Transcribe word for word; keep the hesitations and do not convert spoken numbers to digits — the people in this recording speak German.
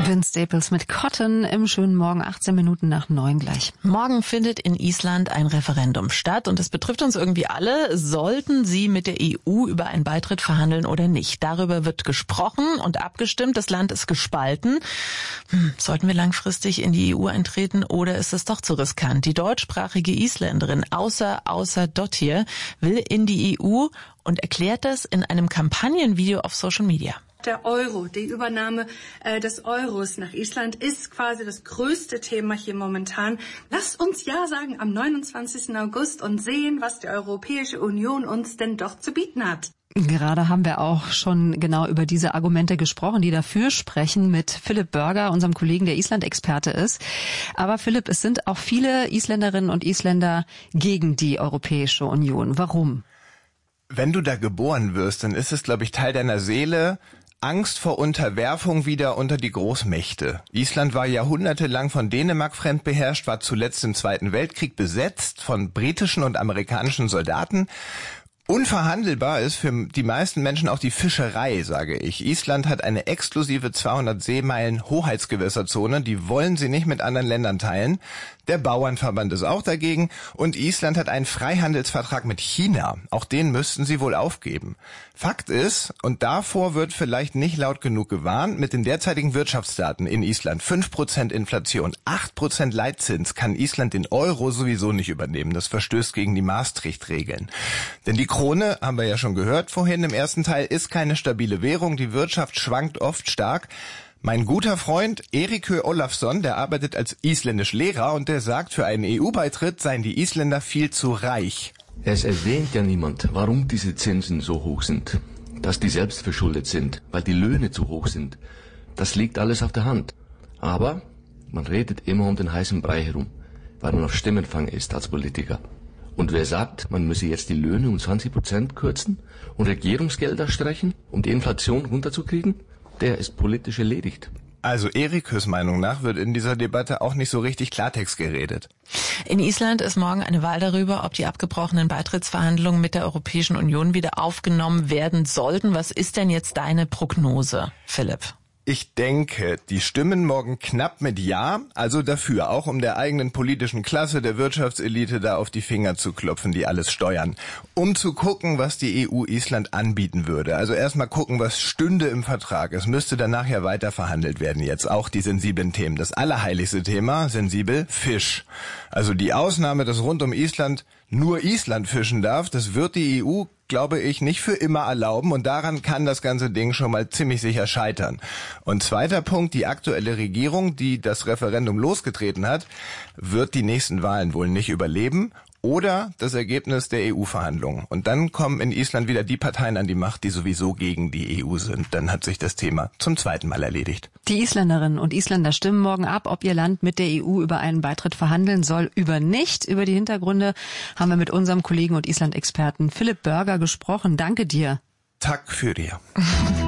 Vince Staples mit Cotton im schönen Morgen, achtzehn Minuten nach neun gleich. Morgen findet in Island ein Referendum statt und es betrifft uns irgendwie alle. Sollten sie mit der E U über einen Beitritt verhandeln oder nicht? Darüber wird gesprochen und abgestimmt. Das Land ist gespalten. Hm, sollten wir langfristig in die E U eintreten oder ist es doch zu riskant? Die deutschsprachige Isländerin Ausa Ásardóttir will in die E U und erklärt das in einem Kampagnenvideo auf Social Media. Der Euro, die Übernahme äh, des Euros nach Island ist quasi das größte Thema hier momentan. Lasst uns ja sagen am neunundzwanzigsten August und sehen, was die Europäische Union uns denn doch zu bieten hat. Gerade haben wir auch schon genau über diese Argumente gesprochen, die dafür sprechen, mit Philipp Börger, unserem Kollegen, der Island-Experte ist. Aber Philipp, es sind auch viele Isländerinnen und Isländer gegen die Europäische Union. Warum? Wenn du da geboren wirst, dann ist es, glaube ich, Teil deiner Seele, Angst vor Unterwerfung wieder unter die Großmächte. Island war jahrhundertelang von Dänemark fremdbeherrscht, war zuletzt im Zweiten Weltkrieg besetzt von britischen und amerikanischen Soldaten. Unverhandelbar ist für die meisten Menschen auch die Fischerei, sage ich. Island hat eine exklusive zweihundert Seemeilen Hoheitsgewässerzone, die wollen sie nicht mit anderen Ländern teilen. Der Bauernverband ist auch dagegen und Island hat einen Freihandelsvertrag mit China. Auch den müssten sie wohl aufgeben. Fakt ist, und davor wird vielleicht nicht laut genug gewarnt, mit den derzeitigen Wirtschaftsdaten in Island, fünf Prozent Inflation, acht Prozent Leitzins, kann Island den Euro sowieso nicht übernehmen. Das verstößt gegen die Maastricht-Regeln. Denn die Krone, haben wir ja schon gehört vorhin im ersten Teil, ist keine stabile Währung. Die Wirtschaft schwankt oft stark. Mein guter Freund Eiríkur Ólafsson, der arbeitet als isländisch Lehrer und der sagt, für einen E U-Beitritt seien die Isländer viel zu reich. Es erwähnt ja niemand, warum diese Zinsen so hoch sind. Dass die selbst verschuldet sind, weil die Löhne zu hoch sind. Das liegt alles auf der Hand. Aber man redet immer um den heißen Brei herum, weil man auf Stimmenfang ist als Politiker. Und wer sagt, man müsse jetzt die Löhne um zwanzig Prozent kürzen und Regierungsgelder streichen, um die Inflation runterzukriegen, der ist politisch erledigt. Also Eirikurs Meinung nach wird in dieser Debatte auch nicht so richtig Klartext geredet. In Island ist morgen eine Wahl darüber, ob die abgebrochenen Beitrittsverhandlungen mit der Europäischen Union wieder aufgenommen werden sollten. Was ist denn jetzt deine Prognose, Philipp? Ich denke, die stimmen morgen knapp mit Ja, also dafür, auch um der eigenen politischen Klasse, der Wirtschaftselite da auf die Finger zu klopfen, die alles steuern. Um zu gucken, was die E U Island anbieten würde. Also erstmal gucken, was stünde im Vertrag. Es müsste danach ja weiter verhandelt werden jetzt, auch die sensiblen Themen. Das allerheiligste Thema, sensibel, Fisch. Also die Ausnahme, dass rund um Island nur Island fischen darf, das wird die E U, glaube ich, nicht für immer erlauben und daran kann das ganze Ding schon mal ziemlich sicher scheitern. Und zweiter Punkt, die aktuelle Regierung, die das Referendum losgetreten hat, wird die nächsten Wahlen wohl nicht überleben oder das Ergebnis der E U-Verhandlungen. Und dann kommen in Island wieder die Parteien an die Macht, die sowieso gegen die E U sind. Dann hat sich das Thema zum zweiten Mal erledigt. Die Isländerinnen und Isländer stimmen morgen ab, ob ihr Land mit der E U über einen Beitritt verhandeln soll, über nicht. Über die Hintergründe haben wir mit unserem Kollegen und Island-Experten Philipp Börger gesprochen. Danke dir. Tack für dir.